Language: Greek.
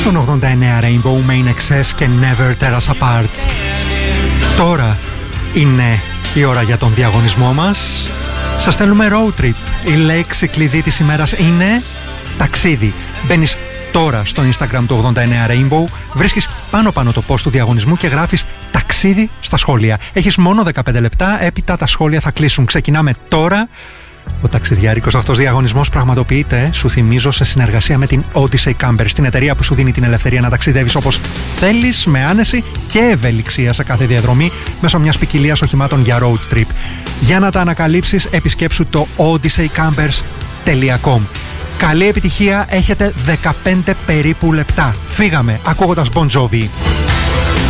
στον 89 Rainbow, Main Excess και Never Tear Us Apart. Τώρα είναι η ώρα για τον διαγωνισμό μας. Σας στέλνουμε road trip. Η λέξη κλειδί της ημέρας είναι ταξίδι. Μπαίνεις τώρα στο Instagram του 89 Rainbow, βρίσκεις πάνω το post του διαγωνισμού και γράφεις ταξίδι στα σχόλια. Έχεις μόνο 15 λεπτά, έπειτα τα σχόλια θα κλείσουν. Ξεκινάμε τώρα. Ο ταξιδιάρικος αυτός διαγωνισμός πραγματοποιείται, σου θυμίζω, σε συνεργασία με την Odyssey Campers, την εταιρεία που σου δίνει την ελευθερία να ταξιδεύεις όπως θέλεις, με άνεση και ευελιξία σε κάθε διαδρομή, μέσω μιας ποικιλίας οχημάτων για road trip. Για να τα ανακαλύψεις, επισκέψου το odysseycampers.com. Καλή επιτυχία, έχετε 15 περίπου λεπτά. Φύγαμε ακούγοντας Bon Jovi.